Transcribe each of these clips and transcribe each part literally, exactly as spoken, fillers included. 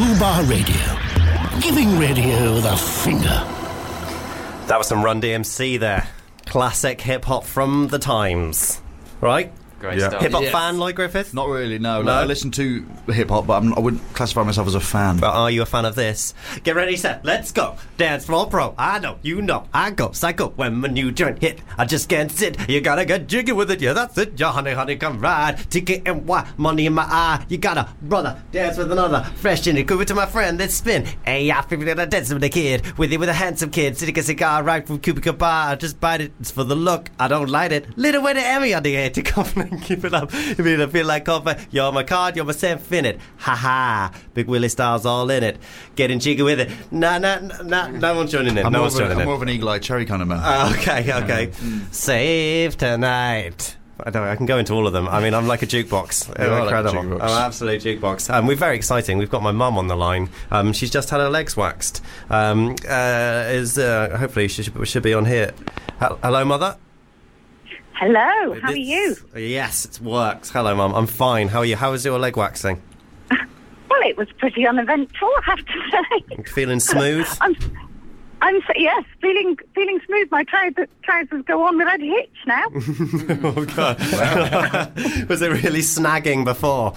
Fubar Radio. Giving radio the finger. That was some Run D M C there. Classic hip-hop from the times. Right? Great Yeah. stuff. Hip-hop Yes. fan, Lloyd Griffith? Not really, no. No? Like, I listen to hip-hop, but I'm, I wouldn't classify myself as a fan. But are you a fan of this? Get ready, set, let's go. Dance floor pro. I know, you know, I go psycho when my new joint hit. I just can't sit. You gotta get jiggy with it. Yeah, that's it. Yeah, honey, honey, come ride. Ticket and why? Money in my eye. You gotta, brother, dance with another. Fresh in it. Go to my friend. Let's spin. Hey, I feel that I dance with a kid. With it, with a handsome kid. Sitting a cigar right from Cubica Bar. I just bite it. It's for the look. I don't light it. Little way to Emmy on the air to come and keep it up. I mean, I feel like coffee. You're my card, you're my infinite. Ha ha. Big Willie Styles all in it. Getting jiggy with it. Nah, nah, nah, nah. No one's joining in. I'm, no more one's of, a, joining I'm in. more of an Eagle Eye Cherry kind of man. Uh, okay, okay. Mm. Save tonight. I don't. I can go into all of them. I mean, I'm like a jukebox. You are like a Incredible. jukebox. I'm an absolute jukebox. Um, we're very exciting. We've got my mum on the line. Um, she's just had her legs waxed. Um, uh, is uh, hopefully she should, should be on here. Hel- Hello, mother. Hello, how are This- you? Yes, it works. Hello, mum. I'm fine. How are you? How was your leg waxing? Well, it was pretty uneventful, I have to say. Feeling smooth? I'm, I'm s- yes, feeling feeling smooth. My trousers, trousers go on without a hitch now. Oh God! Was it really snagging before?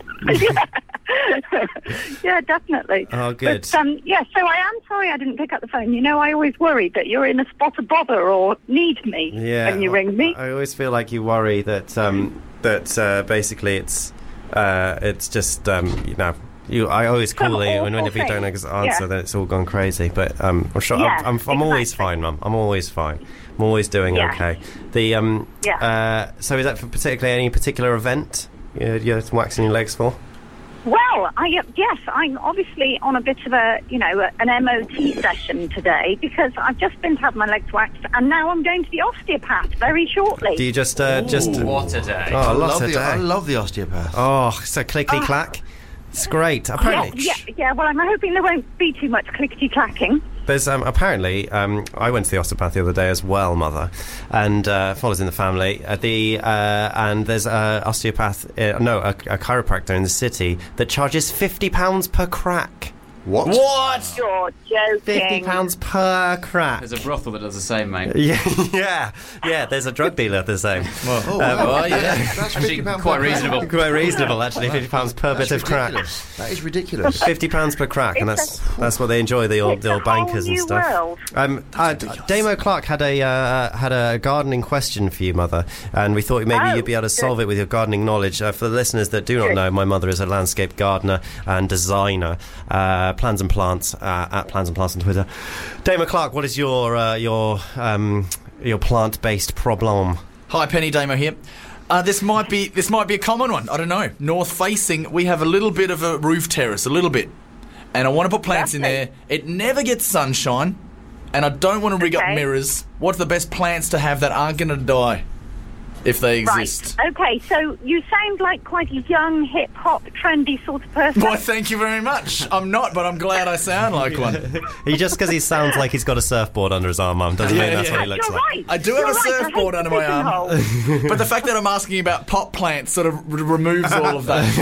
Yeah, definitely. Oh, good. But, um, yeah, so I am sorry I didn't pick up the phone. You know, I always worry that you're in a spot of bother or need me Yeah, when you ring me. I always feel like you worry that um, that uh, basically it's uh, it's just um, you know you. I always call Some you, and awful whenever you don't thing. answer, Yeah. then it's all gone crazy. But um, I'm sure Yeah, I'm, I'm, I'm always exactly. fine, Mum. I'm always fine. I'm always doing Yeah. okay. The um, Yeah. uh, so is that for particularly any particular event you're, you're waxing your legs for? Well, I, uh, yes, I'm obviously on a bit of a, you know, a, an M O T session today because I've just been to have my legs waxed and now I'm going to the osteopath very shortly. Do you just uh, just What a day. Oh, I, lots love of the, I day. love the osteopath. Oh, so clickety Oh. clack. It's great. yeah, Apparently, yeah, yeah, well, I'm hoping there won't be too much clickety-clacking. There's um, apparently um, I went to the osteopath the other day as well, mother, and uh, follows in the family. Uh, the uh, and there's a osteopath, uh, no, a, a chiropractor in the city that charges fifty pounds per crack. What? What? You're joking. Fifty pounds per crack. There's a brothel that does the same, mate. Yeah, yeah, yeah. There's a drug dealer the same. Oh, Um, wow. well, yeah. That's Actually, fifty pounds quite per crack. reasonable. Quite reasonable, actually. Fifty pounds per That's bit of crack. ridiculous. That is ridiculous. Fifty pounds per crack, and It's that's that's what they enjoy. The old It's the a old whole bankers and new stuff. world. Um, uh, Damo Clark had a uh, had a gardening question for you, mother, and we thought maybe Oh, you'd be able to good. solve it with your gardening knowledge. Uh, for the listeners that do not Good. know, my mother is a landscape gardener and designer. Uh, plans and plants uh, at plans and plants on Twitter. Damo Clark, what is your uh, your um, your plant based problem? Hi, Penny Damo here. Uh, this might be this might be a common one. I don't know. North facing, we have a little bit of a roof terrace, a little bit, and I want to put plants in there. It never gets sunshine, and I don't want to rig up Okay. mirrors. What's the best plants to have that aren't going to die if they exist? Right. Okay, so you sound like quite a young, hip-hop, trendy sort of person. Why, thank you very much. I'm not, but I'm glad I sound like one. He just because he sounds like he's got a surfboard under his arm, mum, doesn't Yeah, mean that's yeah. what he looks You're like. right. I do have You're a right. I hate surfboard the under my arm. pigeonhole. But the fact that I'm asking about pot plants sort of r- removes all of that.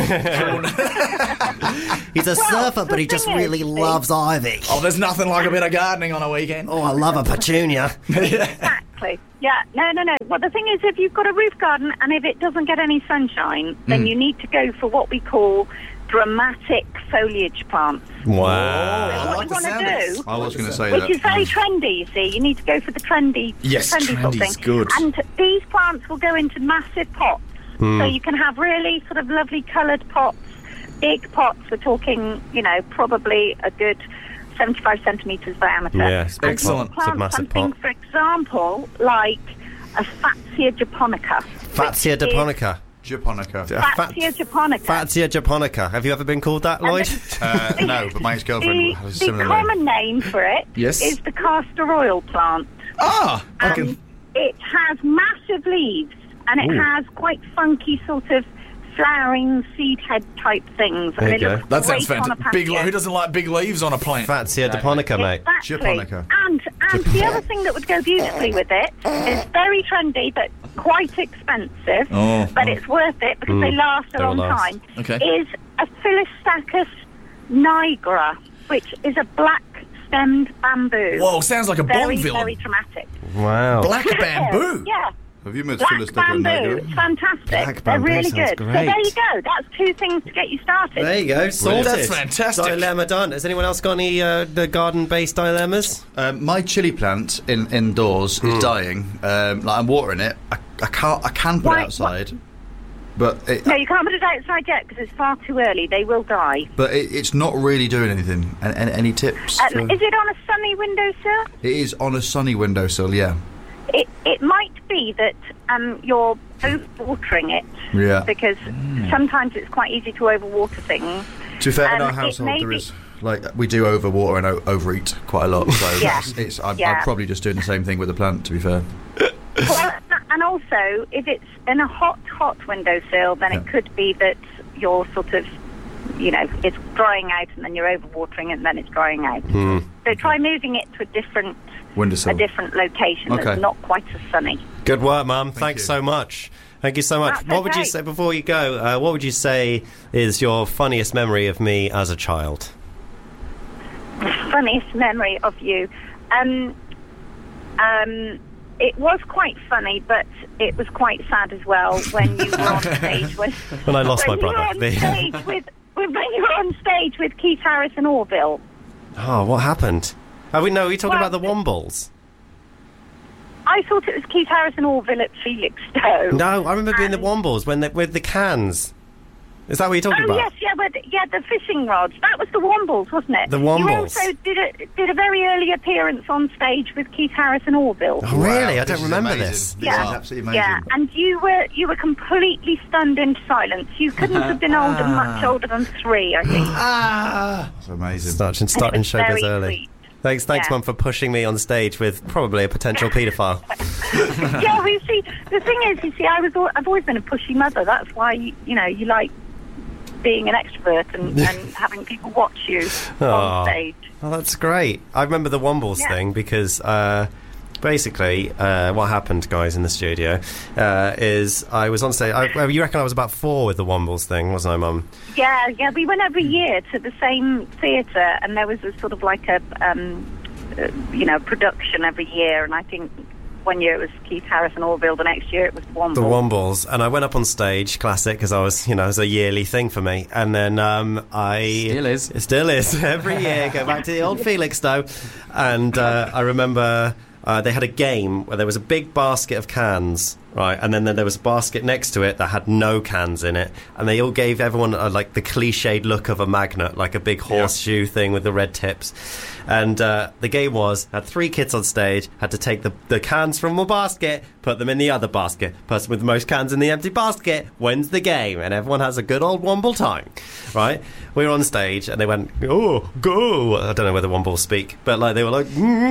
He's a Well, surfer, but the he just thing is, really see- loves ivy. Oh, there's nothing like a bit of gardening on a weekend. Oh, I love a petunia. Exactly. Yeah, no, no, no. Well, the thing is, if you've got a roof garden and if it doesn't get any sunshine, then you need to go for what we call dramatic foliage plants. Wow. I what like you the want sound to of this. do, I was going to say which that. is very trendy, you see. You need to go for the trendy, Yes, trendy sort of trendy's thing. good. And these plants will go into massive pots. So you can have really sort of lovely coloured pots, big pots. We're talking, you know, probably a good seventy-five centimetres diameter. Yeah, it's a big Excellent. pot. It's a Plant massive something, pot. for example, like a Fatsia japonica. Fatsia which is- japonica. Japonica. Fatsia japonica. Fatsia japonica. Have you ever been called that, Lloyd? Uh, no, but my ex-girlfriend The, has a the similar name. common name for it Yes. is the castor oil plant. Ah, I And can. it has massive leaves and it has quite funky sort of flowering seed head type things. There and you it go. looks That sounds great on a fantastic. Big, patio. who doesn't like big leaves on a plant? Fatsia japonica, mate. Exactly. Japonica. And and the other thing that would go beautifully with it is very trendy but quite expensive, Oh, but oh. it's worth it because they last a They will long last. time. Okay. Is a Philistachus Niagara, which is a black-stemmed bamboo. Whoa, sounds like a very, Bond villain. very dramatic. Wow. Black bamboo. Yeah. Have you met Black Phyllis Niagara? bamboo. It's fantastic. Black They're bamboo really sounds good. So great. there you go. That's two things to get you started. There you go, sorted. That's fantastic. Dilemma done. Has anyone else got any uh, the garden-based dilemmas? Um, my chili plant in indoors is dying. Um, like I'm watering it. I, I can't. I can put Why- it outside, but it, No, you can't put it outside yet because it's far too early. They will die. but it, it's not really doing anything. And, and any tips? Uh, for- is it on a sunny windowsill? it is on a sunny windowsill. Yeah. It it might be that um, you're overwatering it. Yeah. Because sometimes it's quite easy to overwater things. To be fair, in Um, our it household may there be- is like we do overwater and o- overeat quite a lot. So Yeah. it's, it's I'm, Yeah. I'm probably just doing the same thing with the plant. To be fair. Well, and also, if it's in a hot, hot windowsill, then it Yeah. could be that you're sort of, you know, it's drying out and then you're overwatering it and then it's drying out. So try moving it to a different, Windowsill. a different location Okay. that's not quite as sunny. Good work, Mum. Thanks you. so much. Thank you so much. That's what would you okay. say, before you go, uh, what would you say is your funniest memory of me as a child? Funniest memory of you. Um, um, it was quite funny, but it was quite sad as well when you were on stage with. When I lost my when you were brother. on The- stage with, with, when you were on stage with Keith Harris and Orville. Oh, what happened? Oh, we know, are you talking Well, about the Wombles? I thought it was Keith Harris and Orville at Felixstowe. No, I remember being the And- Wombles when they, with the cans. Is that what you're talking Oh about? yes, yeah, but yeah, the fishing rods. That was the Wombles, wasn't it? The You Wombles. also did a did a very early appearance on stage with Keith Harris and Orville. Oh, really? Wow, I this don't is remember amazing. this. This Yeah. is absolutely amazing. Yeah, and you were you were completely stunned into silence. You couldn't have been older, much older than three, I think. That's amazing. Starting, starting was showbiz very early. sweet. Thanks, thanks, Yeah. Mum, for pushing me on stage with probably a potential paedophile. Yeah, we see. The thing is, you see, I was al- I've always been a pushy mother. That's why you, you know you like being an extrovert and, and having people watch you Aw. on stage. Oh, that's great. I remember the Wombles Yeah. thing because uh, basically uh, what happened, guys, in the studio uh, is I was on stage. I, well, you reckon I was about four with the Wombles thing, wasn't I, Mum? Yeah, yeah. We went every year to the same theatre, and there was a sort of like a, um, uh, you know, production every year. And I think one year it was Keith Harris and Orville. The next year it was Womble. The Wombles, and I went up on stage, classic, because I was, you know, it was a yearly thing for me. And then um, I Still is. It still is every year. Go back to the old Felixstowe, and uh, I remember uh, they had a game where there was a big basket of cans, right, and then there was a basket next to it that had no cans in it, and they all gave everyone uh, like the cliched look of a magnet, like a big horseshoe thing with the red tips. And uh, the game was, had three kids on stage, had to take the, the cans from one basket, put them in the other basket. Person with the most cans in the empty basket wins the game, and everyone has a good old Womble time, right? We were on stage, and they went, oh, go! I don't know whether Wombles speak, but like they were like,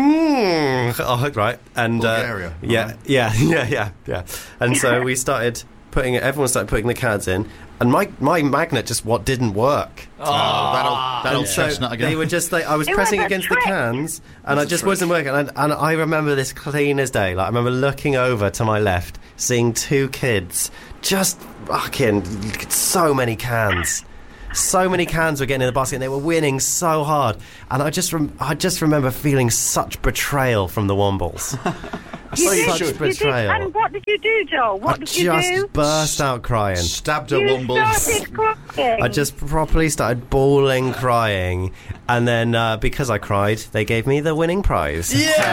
mm, oh, right? And uh, Bulgaria, yeah, right. yeah, yeah, yeah, yeah. And so we started putting, everyone started putting the cans in, and my my magnet just what didn't work. Oh, that old, that old And so chestnut again. they were just like I was It pressing was a against trick. the cans, and I just wasn't working. And, and I remember this clean as day. Like I remember looking over to my left, seeing two kids just fucking so many cans. So many cans were getting in the basket, and they were winning so hard. And I just, rem- I just remember feeling such betrayal from the Wombles. You did, such you did. betrayal. And what did you do, Joel? What I did you just do? burst out crying. Stabbed a You Womble. started crying. I just properly started bawling, crying, and then uh, because I cried, they gave me the winning prize.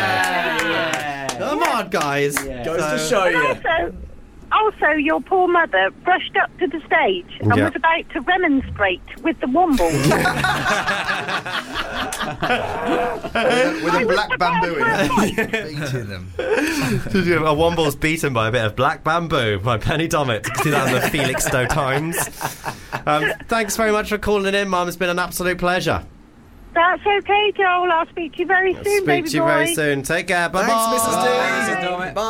Yeah! Come on, guys. Goes to So- show And you. also, also, your poor mother rushed up to the stage and Yeah. was about to remonstrate with the Womble. With a black prepared bamboo for a in fight. it. Beating them. A Womble's beaten by a bit of Black Bamboo by Penny Dommett. You can see that in the Felixstowe Times. Um, thanks very much for calling in, Mum. It's been an absolute pleasure. That's okay, Joel. I'll speak to you very soon, Speak baby to you boy. very soon. Take care. Bye-bye. Thanks, Missus D. Bye.